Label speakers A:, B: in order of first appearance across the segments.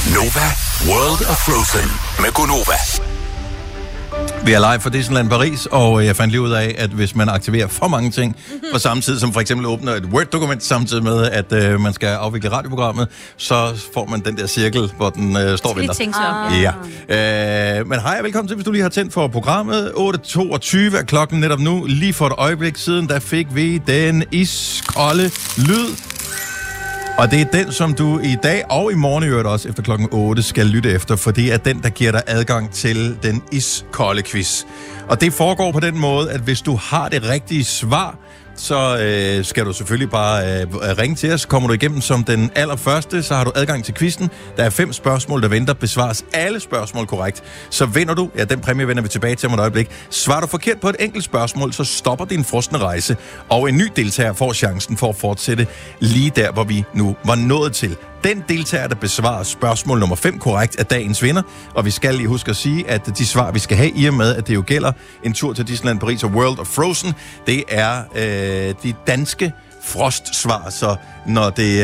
A: Nova World of Frozen med Gonova.
B: Vi er live for Disneyland Paris, og jeg fandt lige ud af, at hvis man aktiverer for mange ting på samme tid, som for eksempel åbner et Word-dokument samtidig med, at man skal afvikle radioprogrammet, så får man den der cirkel, hvor den står og venter. Ja. Men hej og velkommen til, hvis du lige har tændt for programmet. 8.22 er klokken netop nu. Lige for et øjeblik siden, der fik vi den iskolde lyd. Og det er den, som du i dag og i morgen i øvrigt også efter klokken 8 skal lytte efter, for det er den, der giver dig adgang til den iskolde quiz. Og det foregår på den måde, at hvis du har det rigtige svar, så skal du selvfølgelig bare ringe til os. Kommer du igennem som den allerførste, så har du adgang til quizzen. Der er 5 spørgsmål, der venter. Besvares alle spørgsmål korrekt, så vinder du. Ja, den præmie vender vi tilbage til om et øjeblik. Svarer du forkert på et enkelt spørgsmål, så stopper din frosne rejse, og en ny deltager får chancen for at fortsætte lige der, hvor vi nu var nået til. Den deltager, der besvarer spørgsmål nummer 5 korrekt, er dagens vinder. Og vi skal lige huske at sige, at de svar, vi skal have i og med, at det jo gælder en tur til Disneyland Paris og World of Frozen, det er de danske frostsvar. Så når det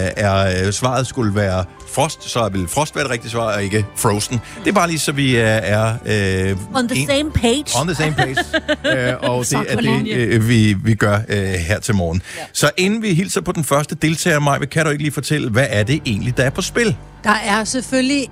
B: svaret skulle være frost, så vil frost være det rigtige svar, og ikke frozen. Det er bare lige, så vi er
C: on the same page.
B: On the same page. Og det er det, vi gør her til morgen. Ja. Så inden vi hilser på den første deltager, Maja, kan du ikke lige fortælle, hvad er det egentlig, der er på spil?
C: Der er selvfølgelig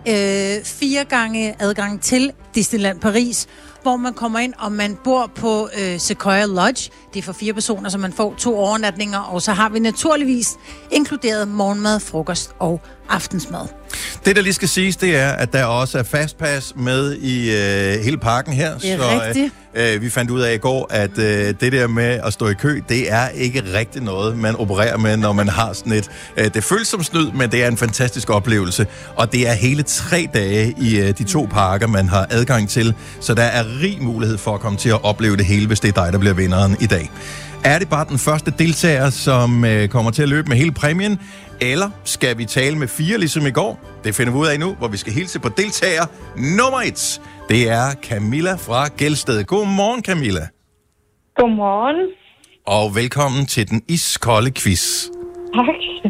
C: 4 gange adgang til Disneyland Paris, hvor man kommer ind, og man bor på Sequoia Lodge. Det er for 4 personer, så man får 2 overnatninger, og så har vi naturligvis inkluderet morgenmad, frokost og aftensmad.
B: Det, der lige skal siges, det er, at der også er fastpass med i hele parken her.
C: Det er rigtigt.
B: Vi fandt ud af i går, at det der med at stå i kø, det er ikke rigtig noget, man opererer med, når man har sådan et. Det føles som snyd, men det er en fantastisk oplevelse. Og det er hele 3 dage i de 2 parker, man har adgang til. Så der er rig mulighed for at komme til at opleve det hele, hvis det er dig, der bliver vinderen i dag. Er det bare den første deltager, som kommer til at løbe med hele præmien? Eller skal vi tale med 4, ligesom i går? Det finder vi ud af nu, hvor vi skal hilse på deltager nummer 1. Det er Camilla fra Gelsted. Godmorgen, Camilla.
D: Godmorgen.
B: Og velkommen til den iskolde quiz.
D: Tak.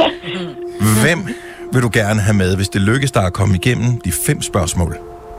B: Hvem vil du gerne have med, hvis det lykkes dig at komme igennem de 5 spørgsmål?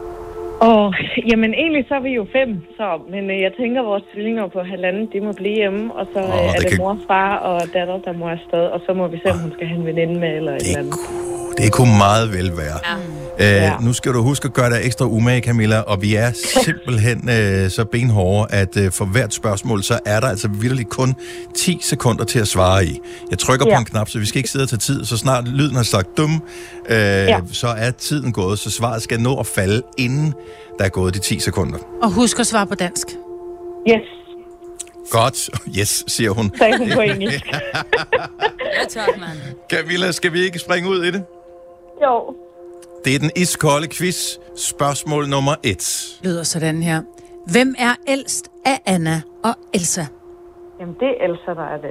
D: Jamen egentlig så er vi jo 5, men jeg tænker, at vores tvillinger på 1,5, de må blive hjemme, og så er det mor, far og datter, der må afsted, og så må vi se, om hun skal have en veninde med eller et eller andet.
B: Det kunne meget vel være. Ja. Nu skal du huske at gøre dig ekstra umage, Camilla, og vi er simpelthen så benhårde, at for hvert spørgsmål, så er der altså virkelig kun 10 sekunder til at svare i. Jeg trykker på en knap, så vi skal ikke sidde og tage tid. Så snart lyden har sagt dum, så er tiden gået, så svaret skal nå at falde, inden der er gået de 10 sekunder.
C: Og husk at svare på dansk.
D: Yes.
B: Godt. Yes, siger hun.
D: Sagde hun på engelsk.
E: Ja, tak, mand.
B: Camilla, skal vi ikke springe ud i det?
D: Jo.
B: Det er den iskolde quiz. Spørgsmål nummer 1.
C: Lyder sådan her. Hvem er ældst af Anna og Elsa?
D: Jamen, det er Elsa, der er det.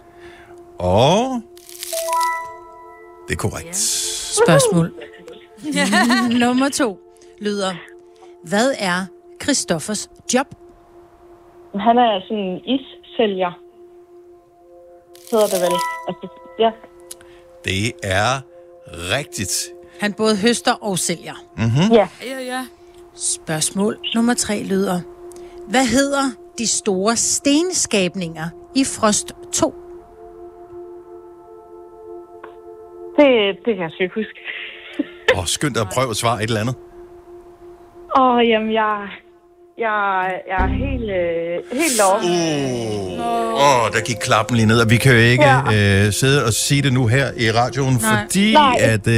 B: Og det er korrekt.
C: Spørgsmål nummer 2 lyder. Hvad er Christoffers job?
D: Han er sådan en issælger. Hedder det vel? Altså, ja.
B: Det er rigtigt.
C: Han både høster og sælger.
B: Mm-hmm.
D: Ja.
E: Ja.
C: Spørgsmål nummer 3 lyder. Hvad hedder de store stenskabninger i Frost 2?
D: Det kan jeg sgu ikke huske.
B: Skynd dig at prøve at svare et eller andet.
D: Jamen, jeg er helt over.
B: Der gik klappen lige ned, og vi kan jo ikke sidde og sige det nu her i radioen, fordi at